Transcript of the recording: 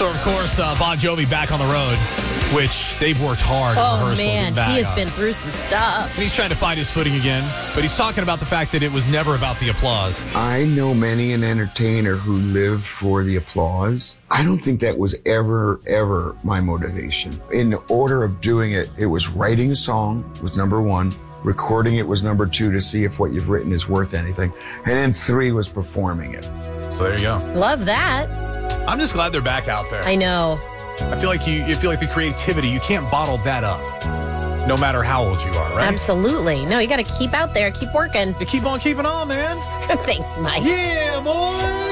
So, of course, Bon Jovi back on the road, which they've worked hard in rehearsal. Man, he has been through some stuff. And he's trying to find his footing again, but he's talking about the fact that it was never about the applause. I know many an entertainer who lived for the applause. I don't think that was ever my motivation. In the order of doing it, it was writing a song was number one, recording it was number two to see if what you've written is worth anything, and then three was performing it. So there you go. Love that. I'm just glad they're back out there. I know. I feel like you feel like the creativity, you can't bottle that up, no matter how old you are, right? Absolutely. No, you got to keep out there, keep working. You keep on keeping on, man. Thanks, Mike. Yeah, boy.